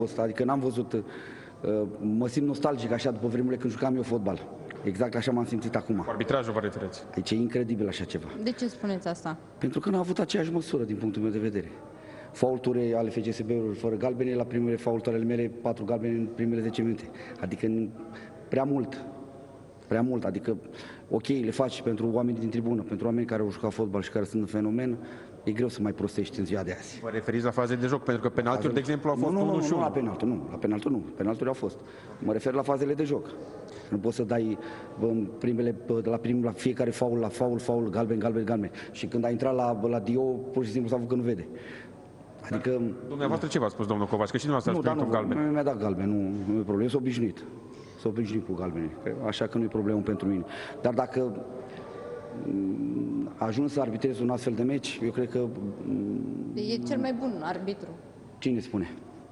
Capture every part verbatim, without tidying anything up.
Adică n-am văzut, mă simt nostalgic așa după vremurile când jucam eu fotbal. Exact așa m-am simțit acum. Cu arbitrajul vă referiți? Aici e incredibil așa ceva. De ce spuneți asta? Pentru că n-a avut aceeași măsură din punctul meu de vedere. Faulturi ale F C S B-ului fără galbene, la primele faulturi ale mele, patru galbene în primele zece minute. Adică prea mult. Prea mult, adică ok, le faci pentru oamenii din tribună, pentru oameni care au jucat fotbal și care sunt în fenomen, e greu să mai prostești în ziua de azi. Vă referiți la faze de joc, pentru că penaltiuri, de exemplu, au fost nu, nu, unu nu, și nu, unu. la penaltul, nu, la penaltul nu, penalturi au fost. Mă refer la fazele de joc. Nu poți să dai în primele, de la, prim, la fiecare faul, la faul, faul, galben, galben, galben. Și când a intrat la, la Dio, pur și simplu s-a făcut că nu vede. Adică... Dumneavoastră ce v-a spus, domnul Covaci? Că și dumneavoastră nu, ați primit un galben. Mi-a dat galben, nu, nu e problemă, sunt obișnuit. Sunt obișnuit cu galbene, așa că nu e problemă pentru mine. Dar dacă ajuns să arbitrez un astfel de meci, eu cred că... E cel mai bun arbitru. Cine spune?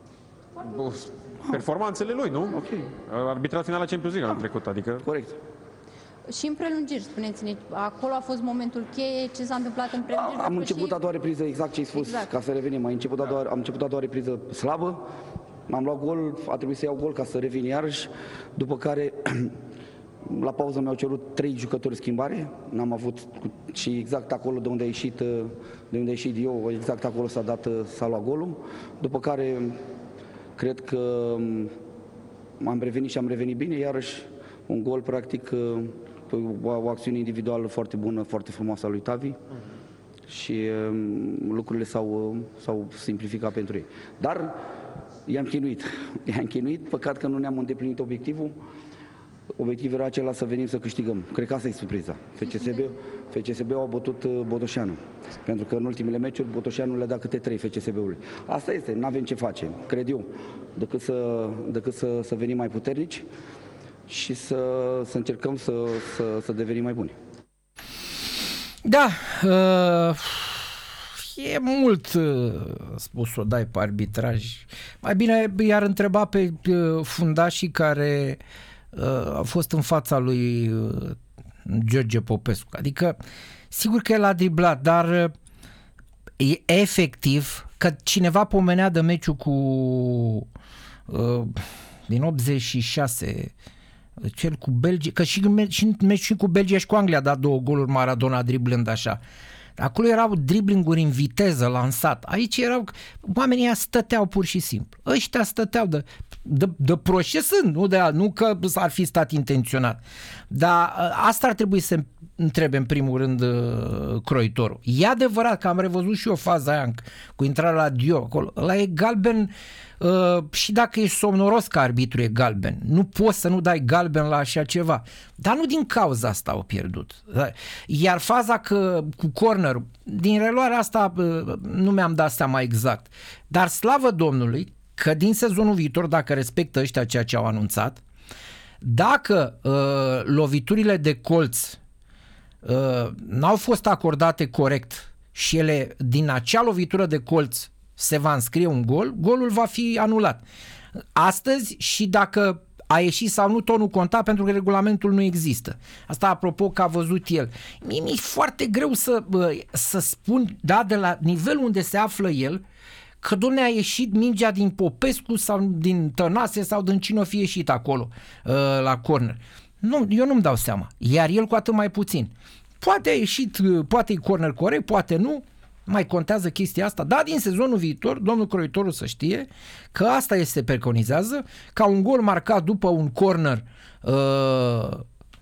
Performanțele lui, nu? Ok. Arbitrat finala Champions League anul trecut, adică... Corect. Și în prelungiri, spuneți-ne, acolo a fost momentul cheie, ce s-a întâmplat în prelungiri? Am început și... a doua repriză, exact ce ai spus, exact. Ca să revenim. Am început, a doua, am început a doua repriză slabă, m-am luat gol, a trebuit să iau gol ca să revin iarăși, după care la pauză mi-au cerut trei jucători schimbare, n-am avut, și exact acolo de unde a ieșit, de unde a ieșit eu, exact acolo s-a dat, s-a luat golul, după care cred că am revenit și am revenit bine, iarăși un gol practic, o, o acțiune individuală foarte bună, foarte frumoasă a lui Tavi și um, lucrurile s-au, s-au simplificat pentru ei. Dar i-am chinuit, i-am chinuit, păcat că nu ne-am îndeplinit obiectivul. Obiectivul era acela să venim să câștigăm. Cred că asta e surpriza. F C S B, F C S B-ul a bătut Botoșanu, pentru că în ultimele meciuri Botoșanu le-a dat câte trei F C S B-ului. Asta este, nu avem ce face, cred eu, decât să, decât să, să venim mai puternici și să, să încercăm să, să, să devenim mai buni. Da, uh, e mult uh, spus o dai pe arbitraj. Mai bine i-ar întreba pe uh, fundașii care uh, au fost în fața lui uh, George Popescu. Adică, sigur că el a driblat, dar uh, e efectiv că cineva pomenea de meciul cu uh, din optzeci și șase, cel cu Belgia, că și în meciul cu Belgia și cu Anglia a dat două goluri Maradona driblând așa. Acolo erau driblinguri în viteză, lansat. Aici erau, oamenii ăia stăteau pur și simplu. Ăștia stăteau de, de, de proști sunt, nu, de, nu că ar fi stat intenționat. Dar asta ar trebui să întrebe în primul rând croitorul. E adevărat că am revăzut și eu faza aia cu intrarea la Dio acolo. Ăla e galben uh, și dacă ești somnoros ca arbitru e galben. Nu poți să nu dai galben la așa ceva. Dar nu din cauza asta au pierdut. Iar faza că cu corner, din reluarea asta uh, nu mi-am dat seama exact. Dar slavă Domnului că din sezonul viitor, dacă respectă ăștia ceea ce au anunțat, dacă uh, loviturile de colț uh, n-au fost acordate corect și ele din acea lovitură de colț se va înscrie un gol, golul va fi anulat. Astăzi, și dacă a ieșit sau nu, tot nu conta, pentru că regulamentul nu există. Asta apropo că a văzut el. Mie mi-e foarte greu să, uh, să spun, da, de la nivelul unde se află el, că dom'le a ieșit mingea din Popescu sau din Tănase sau din cine o fi ieșit acolo uh, la corner. Nu, eu nu-mi dau seama. Iar el cu atât mai puțin. Poate a ieșit, uh, poate e corner corect, poate nu. Mai contează chestia asta. Dar din sezonul viitor, domnul croitorul să știe că asta se preconizează, ca un gol marcat după un corner uh,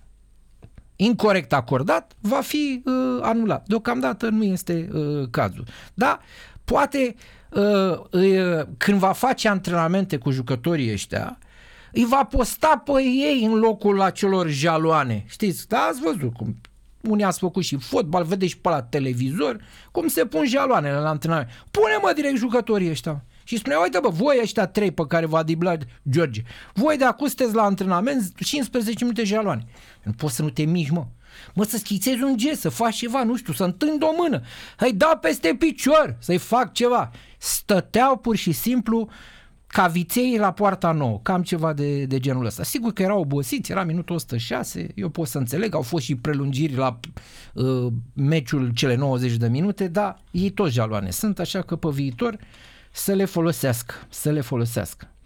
incorect acordat va fi uh, anulat. Deocamdată nu este uh, cazul. Dar poate uh, uh, când va face antrenamente cu jucătorii ăștia, îi va posta pe ei în locul acelor jaloane. Știți, da, ați văzut cum unii ați făcut și fotbal, vedeți și pe la televizor cum se pun jaloanele la antrenament. Pune-mă direct jucătorii ăștia. Și spune, uite bă, voi ăștia trei pe care v-a driblat George, voi de acum sunteți la antrenament cincisprezece minute jaloane. Nu poți să nu te miști, mă. Mă, să schițezi un gest, să faci ceva, nu știu, să întind o mână, să-i dau peste picior, să-i fac ceva. Stăteau pur și simplu ca viței la poarta nouă, cam ceva de, de genul ăsta. Sigur că erau obosiți, era minutul o sută șase, eu pot să înțeleg, au fost și prelungiri la uh, meciul cele nouăzeci de minute, dar ei toți jaloane sunt, așa că pe viitor să le folosească, să le folosească.